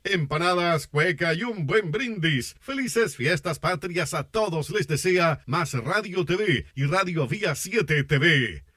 empanadas, cueca y un buen brindis. Felices fiestas patrias a todos les desea Más Radio TV y Radio Vía 7 TV.